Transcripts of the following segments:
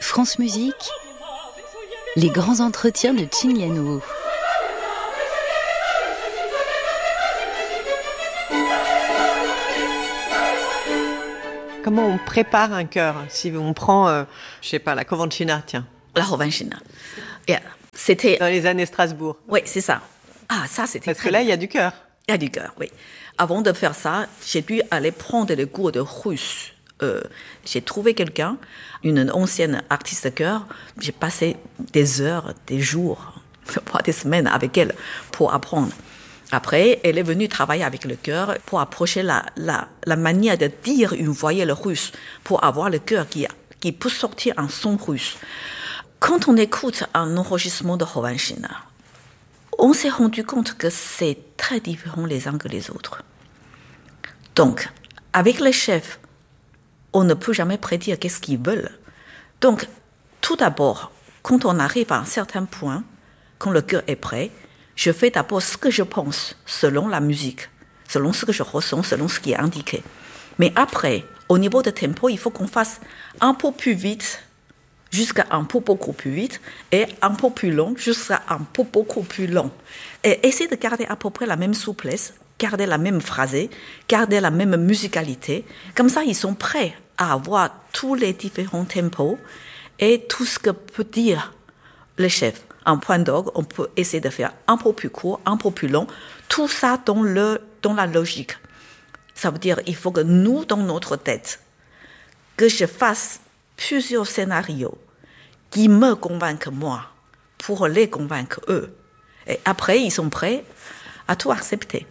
France Musique, les grands entretiens de Qin Yanwu. Comment on prépare un chœur? Si on prend, la Covancina, tiens. La Covancina. Yeah. C'était... Dans les années Strasbourg. Oui, c'est ça. Ah, ça, c'était Parce que là, il y a du chœur. Il y a du chœur, oui. Avant de faire ça, j'ai dû aller prendre des cours de russe. J'ai trouvé quelqu'un, une ancienne artiste de chœur. J'ai passé des heures, des jours, voire des semaines avec elle pour apprendre. Après, elle est venue travailler avec le chœur pour approcher la manière de dire une voyelle russe, pour avoir le chœur qui peut sortir un son russe. Quand on écoute un enregistrement de Covancina, on s'est rendu compte que c'est très différent les uns que les autres. Donc, avec les chefs, on ne peut jamais prédire qu'est-ce qu'ils veulent. Donc, tout d'abord, quand on arrive à un certain point, quand le chœur est prêt, je fais d'abord ce que je pense, selon la musique, selon ce que je ressens, selon ce qui est indiqué. Mais après, au niveau de tempo, il faut qu'on fasse un peu plus vite, jusqu'à un peu beaucoup plus vite, et un peu plus long, jusqu'à un peu beaucoup plus long. Et essayer de garder à peu près la même souplesse, garder la même phrasé, garder la même musicalité. Comme ça, ils sont prêts à avoir tous les différents tempos et tout ce que peut dire le chef. Un point d'orgue, on peut essayer de faire un peu plus court, un peu plus long. Tout ça dans la logique. Ça veut dire qu'il faut que nous, dans notre tête, que je fasse plusieurs scénarios qui me convainquent moi, pour les convaincre eux. Et après, ils sont prêts à tout accepter.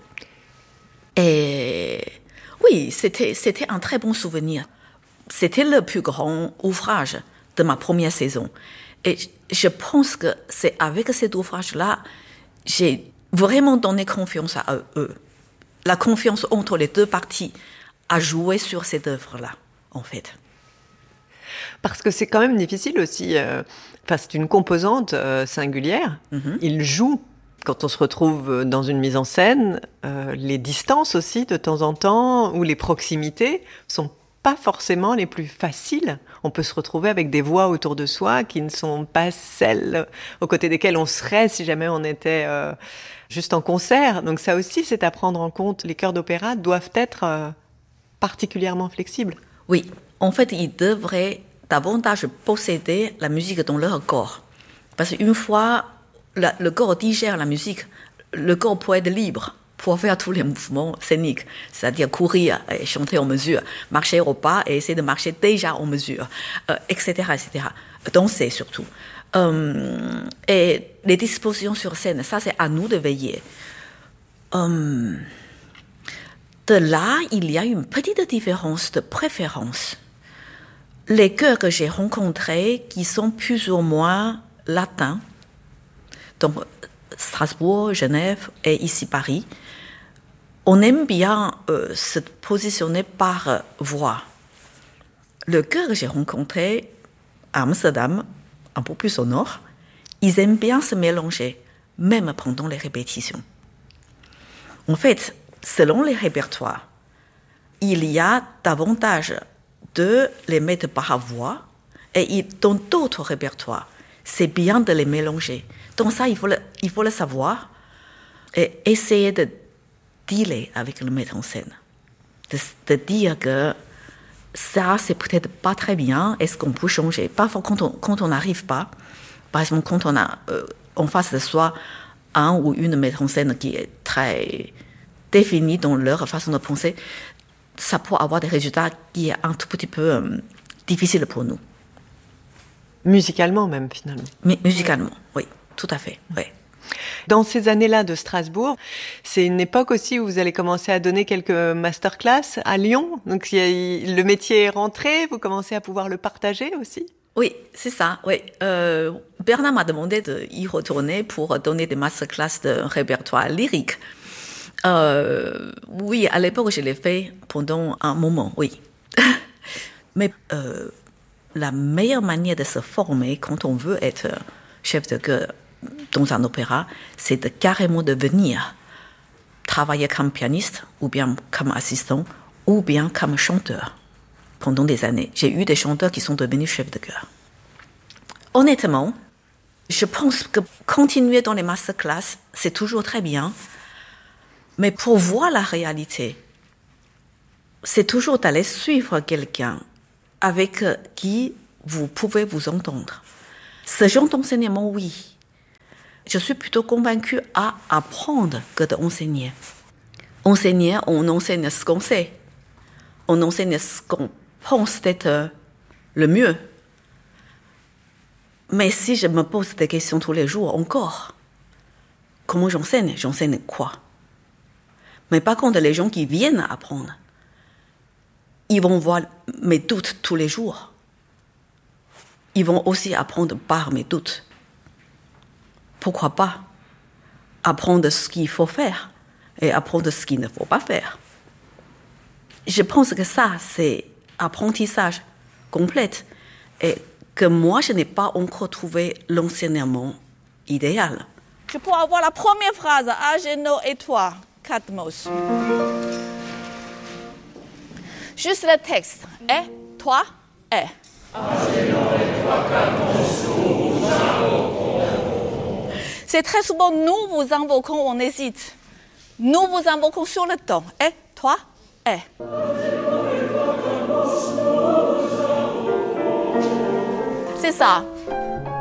Et oui, c'était un très bon souvenir. C'était le plus grand ouvrage de ma première saison. Et je pense que c'est avec cet ouvrage-là, j'ai vraiment donné confiance à eux. La confiance entre les deux parties a joué sur cette œuvre-là, en fait. Parce que c'est quand même difficile aussi. C'est une composante singulière. Mm-hmm. Il joue, quand on se retrouve dans une mise en scène, les distances aussi, de temps en temps, ou les proximités sont pas forcément les plus faciles. On peut se retrouver avec des voix autour de soi qui ne sont pas celles aux côtés desquelles on serait si jamais on était juste en concert. Donc ça aussi, c'est à prendre en compte. Les chœurs d'opéra doivent être particulièrement flexibles. Oui, en fait, ils devraient davantage posséder la musique dans leur corps. Parce qu'une fois le corps digère la musique, le corps peut être libre pour faire tous les mouvements scéniques, c'est-à-dire courir et chanter en mesure, marcher au pas et essayer de marcher déjà en mesure, etc., etc. Danser surtout. Et les dispositions sur scène, ça c'est à nous de veiller. De là, il y a une petite différence de préférence. Les chœurs que j'ai rencontrés, qui sont plus ou moins latins, donc Strasbourg, Genève et ici Paris, on aime bien se positionner par voix. Le chœur que j'ai rencontré à Amsterdam, un peu plus au nord, ils aiment bien se mélanger, même pendant les répétitions. En fait, selon les répertoires, il y a davantage de les mettre par voix, et dans d'autres répertoires, c'est bien de les mélanger. Donc ça, il faut le savoir et essayer de dealer avec le metteur en scène. De dire que ça, c'est peut-être pas très bien, est-ce qu'on peut changer? Parfois, quand on n'arrive pas, par exemple, quand on a en face de soi un ou une metteur en scène qui est très définie dans leur façon de penser, ça peut avoir des résultats qui sont un tout petit peu difficiles pour nous. Musicalement même, finalement. Musicalement, oui, tout à fait, oui. Dans ces années-là de Strasbourg, c'est une époque aussi où vous allez commencer à donner quelques masterclass à Lyon. Donc le métier est rentré, vous commencez à pouvoir le partager aussi. Oui, c'est ça, oui. Bernard m'a demandé d'y retourner pour donner des masterclass de répertoire lyrique. Oui, à l'époque, je l'ai fait pendant un moment, oui. Mais la meilleure manière de se former quand on veut être chef de chœur dans un opéra, c'est de carrément devenir travailler comme pianiste, ou bien comme assistant, ou bien comme chanteur pendant des années. J'ai eu des chanteurs qui sont devenus chefs de chœur. Honnêtement, je pense que continuer dans les masterclass, c'est toujours très bien. Mais pour voir la réalité, c'est toujours d'aller suivre quelqu'un avec qui vous pouvez vous entendre. Ce genre d'enseignement, oui. Je suis plutôt convaincue à apprendre que d'enseigner. Enseigner, on enseigne ce qu'on sait. On enseigne ce qu'on pense être le mieux. Mais si je me pose des questions tous les jours encore, comment j'enseigne? J'enseigne quoi? Mais par contre, les gens qui viennent apprendre, ils vont voir mes doutes tous les jours. Ils vont aussi apprendre par mes doutes. Pourquoi pas apprendre ce qu'il faut faire et apprendre ce qu'il ne faut pas faire? Je pense que ça, c'est apprentissage complet et que moi, je n'ai pas encore trouvé l'enseignement idéal. Je peux avoir la première phrase, Ageno et toi, 4 mots. Juste le texte. Et, toi, et. C'est très souvent nous vous invoquons, on hésite. Nous vous invoquons sur le ton. Et, toi, et. C'est ça.